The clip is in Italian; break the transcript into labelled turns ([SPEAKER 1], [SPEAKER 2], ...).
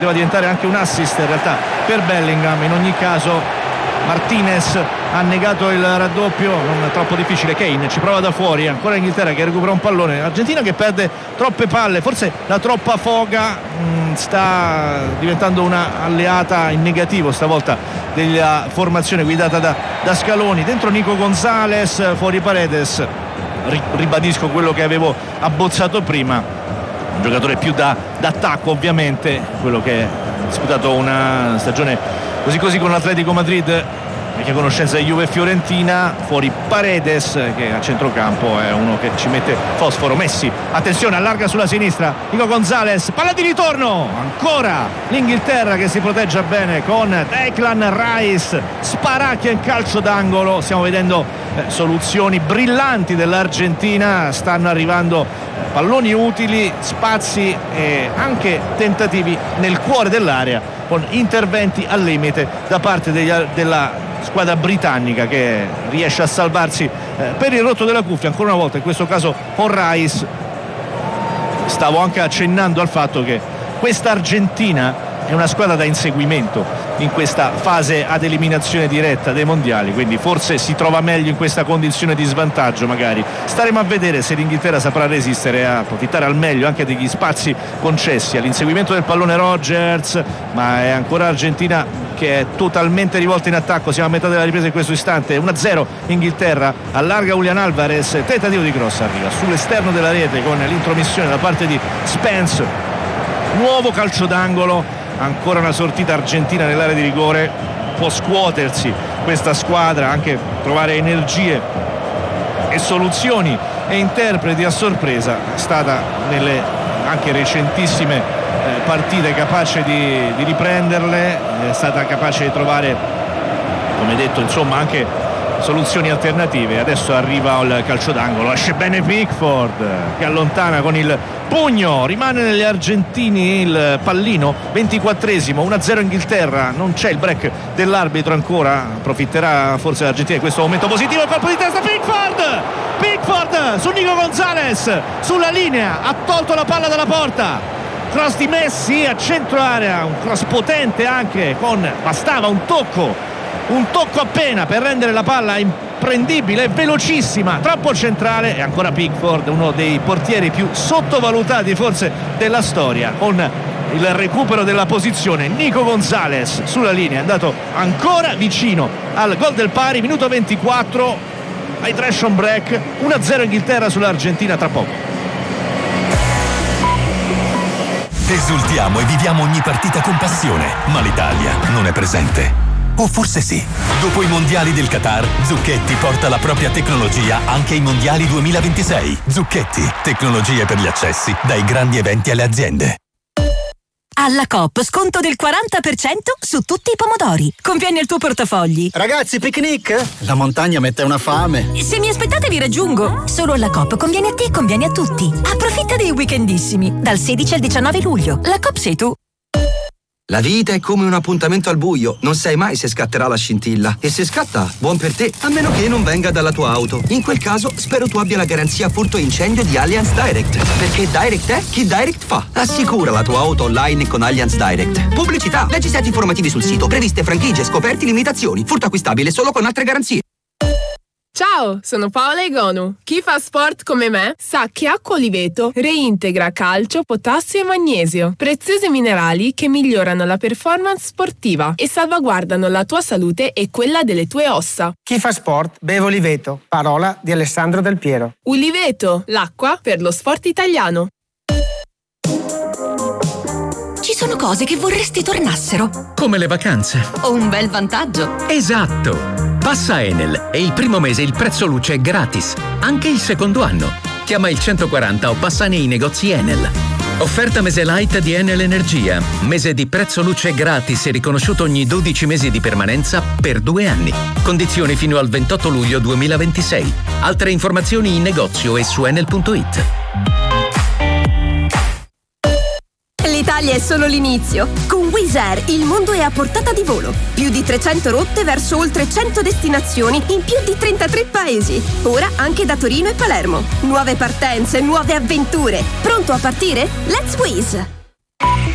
[SPEAKER 1] Deve diventare anche un assist in realtà per Bellingham. In ogni caso Martinez ha negato il raddoppio, non è troppo difficile. Kane ci prova da fuori, ancora Inghilterra che recupera un pallone, Argentina che perde troppe palle, forse la troppa foga sta diventando una alleata in negativo stavolta della formazione guidata da Scaloni. Dentro Nico Gonzalez, fuori Paredes. Ribadisco quello che avevo abbozzato prima, un giocatore più d'attacco ovviamente, quello che ha disputato una stagione così con l'Atletico Madrid, che conoscenza di Juve e Fiorentina. Fuori Paredes che a centrocampo è uno che ci mette fosforo. Messi, attenzione, allarga sulla sinistra, Nico Gonzalez, palla di ritorno, ancora l'Inghilterra che si protegge bene con Declan Rice, sparacchia in calcio d'angolo. Stiamo vedendo soluzioni brillanti dell'Argentina, stanno arrivando palloni utili, spazi e anche tentativi nel cuore dell'area, con interventi al limite da parte della squadra britannica che riesce a salvarsi per il rotto della cuffia ancora una volta, in questo caso con Rice. Stavo anche accennando al fatto che questa Argentina è una squadra da inseguimento in questa fase ad eliminazione diretta dei mondiali, quindi forse si trova meglio in questa condizione di svantaggio. Magari staremo a vedere se l'Inghilterra saprà resistere, a approfittare al meglio anche degli spazi concessi all'inseguimento del pallone Rodgers, ma è ancora Argentina che è totalmente rivolta in attacco. Siamo a metà della ripresa in questo istante, 1-0 Inghilterra, allarga Julian Alvarez, tentativo di cross, arriva sull'esterno della rete con l'intromissione da parte di Spence, nuovo calcio d'angolo. Ancora una sortita argentina nell'area di rigore, può scuotersi questa squadra, anche trovare energie e soluzioni e interpreti a sorpresa. È stata nelle anche recentissime partite capace di riprenderle, è stata capace di trovare, come detto, insomma, anche soluzioni alternative. Adesso arriva il calcio d'angolo, esce bene Pickford che allontana con il pugno, rimane negli argentini il pallino. 24esimo, 1-0 Inghilterra, non c'è il break dell'arbitro ancora, approfitterà forse l'Argentina di questo momento positivo. Colpo di testa Pickford su Nico Gonzalez, sulla linea, ha tolto la palla dalla porta. Cross di Messi a centro area, un cross potente anche, bastava un tocco appena per rendere la palla imprendibile, velocissima, troppo centrale. E ancora Pickford, uno dei portieri più sottovalutati forse della storia, con il recupero della posizione. Nico Gonzalez sulla linea è andato ancora vicino al gol del pari, minuto 24, hydration break, 1-0 Inghilterra sull'Argentina tra poco.
[SPEAKER 2] Esultiamo e viviamo ogni partita con passione, ma l'Italia non è presente. O forse sì. Dopo i mondiali del Qatar, Zucchetti porta la propria tecnologia anche ai mondiali 2026. Zucchetti, tecnologie per gli accessi dai grandi eventi alle aziende.
[SPEAKER 3] Alla Coop sconto del 40% su tutti i pomodori. Conviene al tuo portafogli.
[SPEAKER 4] Ragazzi, picnic? La montagna mette una fame.
[SPEAKER 3] Se mi aspettate vi raggiungo. Solo alla Coop conviene a te e conviene a tutti. Approfitta dei weekendissimi dal 16 al 19 luglio. La Coop sei tu.
[SPEAKER 5] La vita è come un appuntamento al buio, non sai mai se scatterà la scintilla. E se scatta, buon per te, a meno che non venga dalla tua auto. In quel caso, spero tu abbia la garanzia furto incendio di Allianz Direct. Perché Direct è chi Direct fa. Assicura la tua auto online con Allianz Direct. Pubblicità, leggi set informativi sul sito, previste franchigie, scoperti, limitazioni. Furto acquistabile solo con altre garanzie.
[SPEAKER 6] Ciao, sono Paola Egonu. Chi fa sport come me sa che Acqua Oliveto reintegra calcio, potassio e magnesio, preziosi minerali che migliorano la performance sportiva e salvaguardano la tua salute e quella delle tue ossa.
[SPEAKER 7] Chi fa sport beve Oliveto, parola di Alessandro Del Piero.
[SPEAKER 6] Oliveto, l'acqua per lo sport italiano.
[SPEAKER 3] Ci sono cose che vorresti tornassero.
[SPEAKER 8] Come le vacanze.
[SPEAKER 3] O un bel vantaggio.
[SPEAKER 8] Esatto. Passa Enel e il primo mese il prezzo luce è gratis, anche il secondo anno. Chiama il 140 o passa nei negozi Enel. Offerta mese light di Enel Energia. Mese di prezzo luce gratis e riconosciuto ogni 12 mesi di permanenza per 2 anni. Condizioni fino al 28 luglio 2026. Altre informazioni in negozio e su enel.it.
[SPEAKER 9] L'Italia è solo l'inizio. Con Wizz Air il mondo è a portata di volo. Più di 300 rotte verso oltre 100 destinazioni in più di 33 paesi. Ora anche da Torino e Palermo. Nuove partenze, nuove avventure. Pronto a partire? Let's Wizz!